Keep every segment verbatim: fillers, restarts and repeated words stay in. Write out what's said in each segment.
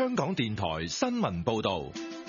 香港電台新聞報道。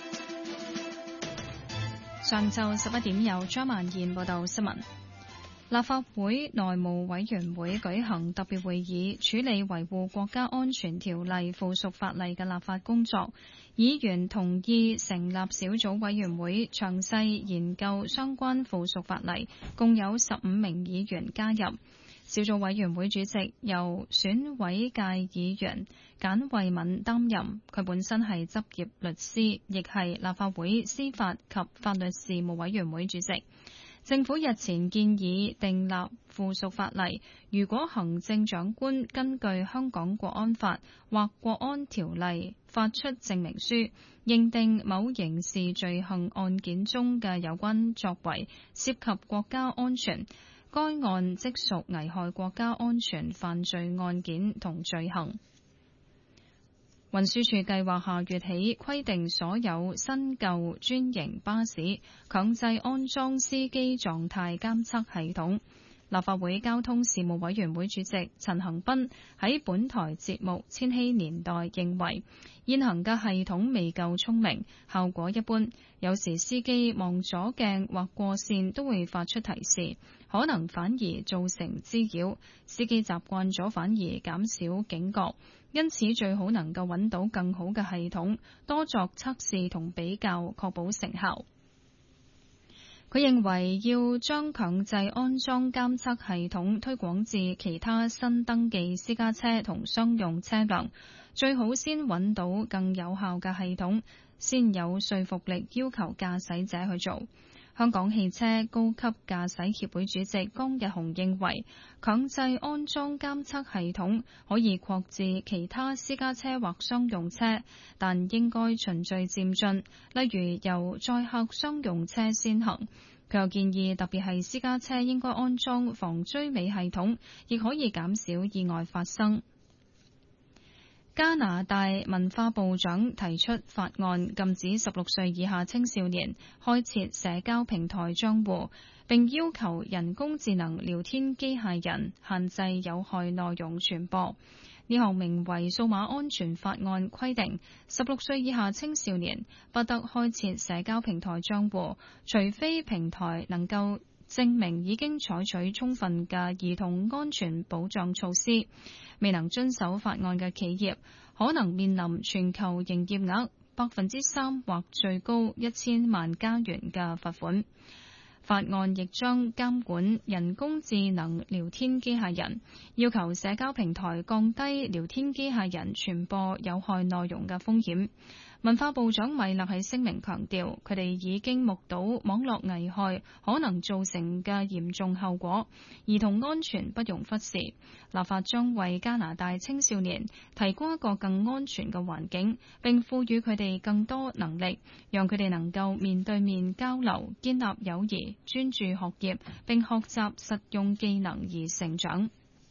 上晝十一點有張曼燕報道新聞。立法會內務委員會舉行特別會議，處理維護國家安全條例附屬法例嘅立法工作。議員同意成立小組委員會，詳細研究相關附屬法例，共有十五名議員加入。小組委員會主席由選委界議員簡慧敏擔任，佢本身係執業律師，亦係立法會司法及法律事務委員會主席。政府日前建議訂立附屬法例，如果行政長官根據香港國安法或國安條例發出證明書，認定某刑事罪行案件中嘅有關作為涉及國家安全，該案即屬危害國家安全犯罪案件同罪行。運輸署計劃下月起規定所有新舊專營巴士強制安裝司機狀態監測系統。立法會交通事務委員會主席陳恒鑌喺本台節目《千禧年代》認為，現行嘅系統未夠聰明，效果一般，有時司機望左鏡或過線都會發出提示，可能反而造成滋擾，司機習慣咗反而減少警覺，因此最好能夠揾到更好嘅系統，多作測試同比較，確保成效。佢認為要將強制安裝監測系統推廣至其他新登記私家車同商用車輛，最好先揾到更有效嘅系統，先有說服力要求駕駛者去做。香港汽車高級駕駛協會主席江日雄認為，強制安裝監測系統可以擴至其他私家車或商用車，但應該循序漸進，例如由載客商用車先行。佢又建議，特別係私家車應該安裝防追尾系統，亦可以減少意外發生。加拿大文化部長提出法案，禁止十六歲以下青少年開設社交平台賬戶，並要求人工智能聊天機械人限制有害內容傳播。呢項名為《數碼安全法案》規定，十六歲以下青少年不得開設社交平台賬戶，除非平台能夠證明已經採取充分嘅兒童安全保障措施。未能遵守法案嘅企業可能面臨全球營業額百分之三或最高一千萬加元嘅罰款。法案亦將監管人工智能聊天機械人，要求社交平台降低聊天機械人傳播有害內容嘅風險。文化部長米勒喺聲明強調，佢哋已經目睹網絡危害可能造成嘅嚴重後果，兒童安全不容忽視。立法將為加拿大青少年提供一個更安全嘅環境，並賦予佢哋更多能力，讓佢哋能夠面對面交流、建立友誼、專注學業，並學習實用技能而成長。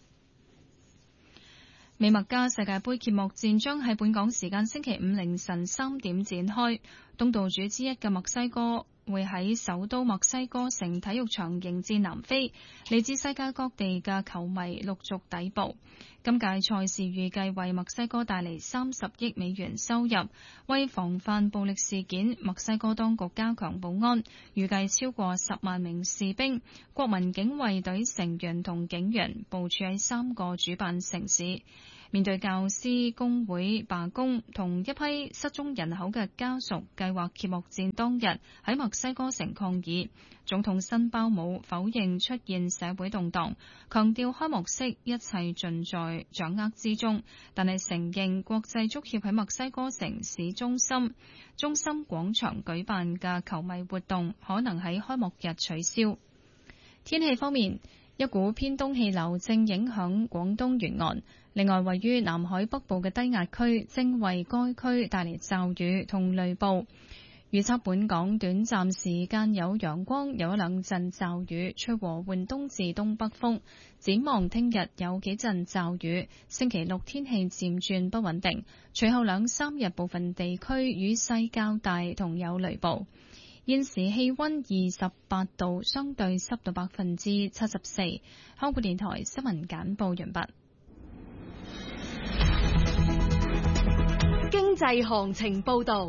美墨加世界盃揭幕戰將喺本港時間星期五凌晨三點展開，東道主之一嘅墨西哥會喺首都墨西哥城體育場迎戰南非，嚟自世界各地嘅球迷陸續抵埗。今屆賽事預計為墨西哥帶嚟三十億美元收入，為防範暴力事件，墨西哥當局加強保安，預計超過十萬名士兵、國民警衛隊成員同警員部署喺三個主辦城市。面對教師工會罷工同一批失蹤人口嘅家屬計劃揭幕戰當日喺墨西哥城抗議，總統辛巴姆否認出現社會動盪，強調開幕式一切盡在掌握之中，但係承認國際足協喺墨西哥城市中心中心廣場舉辦嘅球迷活動可能喺開幕日取消。天氣方面，一股偏東氣流正影響廣東沿岸，另外位於南海北部嘅低壓區正為該區帶嚟驟雨同雷暴。預測本港短暫時間有陽光，有一兩陣驟雨，吹和緩東至東北風。展望聽日有幾陣驟雨，星期六天氣漸轉不穩定，隨後兩三日部分地區雨勢較大同有雷暴。現時氣溫二十八度，相對濕度百分之七十四。香港電台新聞簡報完畢。 經經濟行情報道。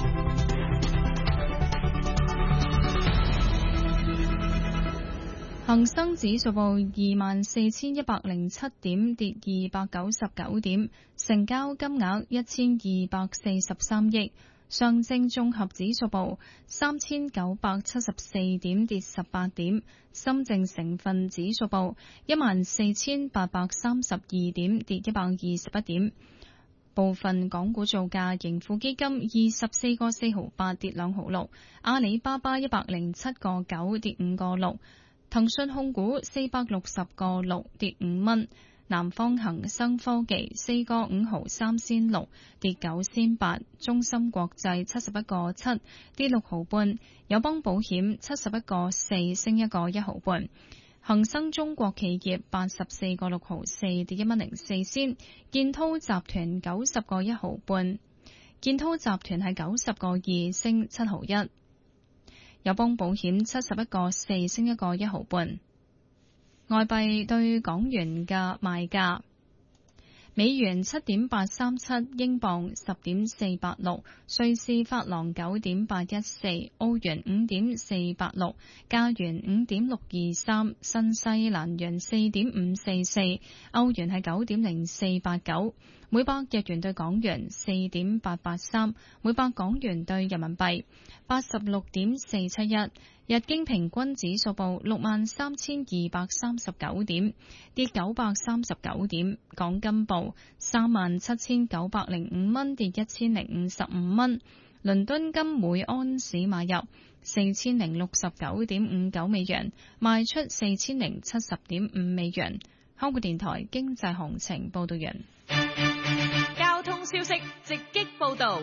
恒生指數報二萬四千一百零七點，跌二百九十九點，成交金額一千二百四十三億。上證綜合指數報三千九百七十四點，跌十八點。深證成分指數報一萬四千八百三十二點，跌一百二十一點。部分港股造價，盈富基金二十四個四毫八，跌兩毫六；阿里巴巴一百零七個九，跌五個六；騰訊控股四百六十個六，跌五蚊；南方恒生科技四個五毫三仙六，跌九仙八；中芯國際七十一個七，跌六毫半；友邦保險七十一個四，升一個一毫半；恒生中國企業八十四個六毫四，跌一蚊零四仙；建滔集團九十個一毫半，建滔集團係九十個二，升七毫一；友邦保險七十一個四，升一個一毫半。外幣對港元嘅賣價：美元七點八三七，英鎊十點四八六，瑞士法郎九點八一四，澳元五點四八六，加元五點六二三，新西蘭元四點五四四，歐元係九點零四八九，每百日元對港元四點八八三，每百港元對人民幣八十六點四七一。日經平均指數報六萬三千二百三十九點，跌九百三十九點。港金報三萬七千九百零五蚊，跌一千零五十五蚊。倫敦金每安士買入四千零六十九點五九美元，賣出四千零七十點五美元。香港電台經濟行情報道完。 交通消息直擊報道。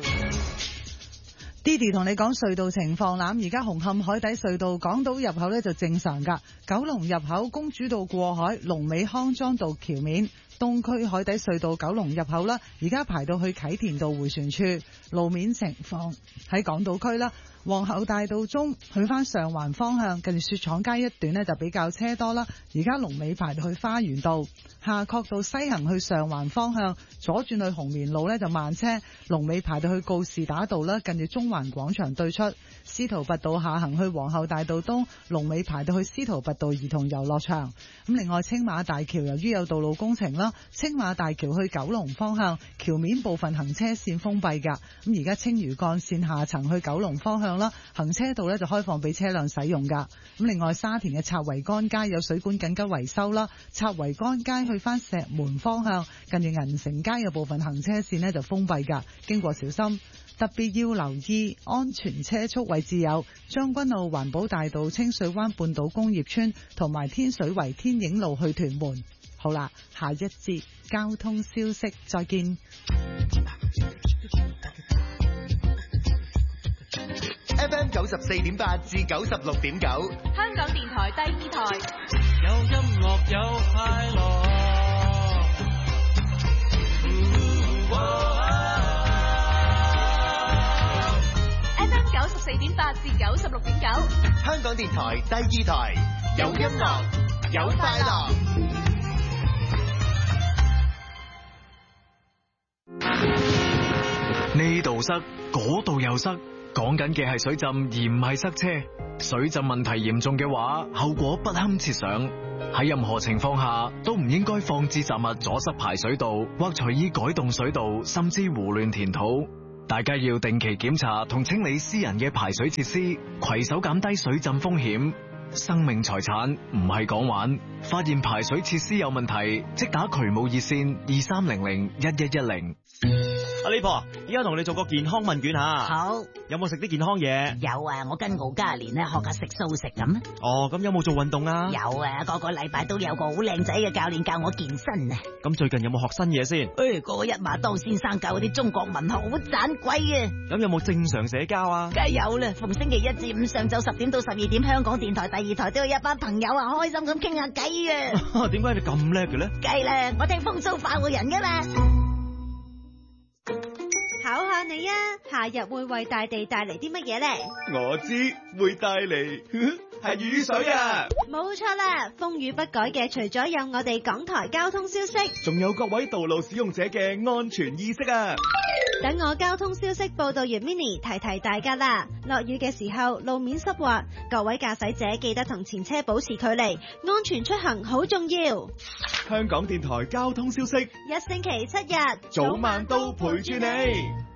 Didi 同你講隧道情況啦，而家紅磡海底隧道港島入口呢就正常噶，九龍入口公主道過海，龍尾康莊道橋面，東區海底隧道九龍入口啦，而家排到去啟田道迴旋處。路面情況喺港島區啦，皇后大道中去翻上環方向，近住雪廠街一段呢就比較車多啦，而家龍尾排到去花園道。夏慤道西行去上環方向，左轉去紅棉路呢就慢車，龍尾排到去告士打道啦，近住中環廣場對出。司徒拔道下行去皇后大道東，龍尾排到去司徒拔道兒童遊樂場。咁另外青馬大橋由於有道路工程啦，青馬大橋去九龍方向橋面部分行車線封閉噶。咁而家青嶼幹線下層去九龍方向啦，行車道呢就開放俾車輛使用噶。咁另外沙田嘅插桅杆街有水管緊急維修啦，插桅杆街去翻石門方向，近住銀城街有部分行車線呢就封閉噶，經過小心。特別要留意安全車速位置有將軍澳環保大道、清水灣半島工業村同埋天水圍天影路去屯門。好啦，下一節交通消息再見。 F M 九十四點八至九十六點九， 香港電台第二台。 有音樂有快樂。 F M 九十四點八至九十六點九， 香港電台第二台，有音樂有快樂。 呢度塞，嗰度又塞，講緊嘅係水浸而唔係塞車。水浸問題嚴重嘅話，後果不堪設想。喺任何情況下都唔應該放置雜物阻塞排水道，或隨意改動水道，甚至胡亂填土。大家要定期檢查同清理私人嘅排水設施，攜手減低水浸風險。生命財產唔係講玩，發現排水設施有問題，即打渠務熱線二三零零一一一零。 阿李婆，依家同你做個健康問卷吓。 好。 有冇食啲健康嘢？ 有啊，我跟敖嘉蓮咧學下食素食咁。 哦，咁有冇做運動啊？ 有啊，個個禮拜都有個好靚仔嘅教練教我健身啊。 咁最近有冇學新嘢先？ 誒、哎，個個一馬當先生教嗰啲中國文學好盞鬼啊。 咁有冇正常社交啊？ 梗係有啦，逢星期一至五上晝十點到十二點，香港電台第二台都有一班朋友啊，開心咁傾下偈啊。 點解你咁叻嘅咧？ 梗係啦，我聽風騷快活人噶嘛。 考下你啊，夏日會為大地帶嚟啲乜嘢呢？ 我知會帶嚟係雨水啊！ 冇錯啦，風雨不改嘅除咗有我哋港台交通消息， 仲有各位道路使用者嘅安全意識啊！ 等我交通消息報道完 Mini 提提大家啦。落雨嘅時候路面濕滑，各位駕駛者記得同前車保持距離，安全出行好重要。 香港電台交通消息， 一星期七日， 早晚都陪住你。